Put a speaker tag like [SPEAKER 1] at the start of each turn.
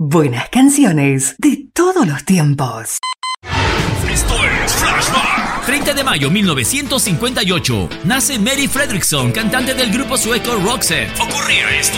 [SPEAKER 1] Buenas canciones de todos los tiempos.
[SPEAKER 2] Esto es Flashback. 30 de mayo 1958. Nace Mary Fredriksson, cantante del grupo sueco Roxette. Ocurría esto.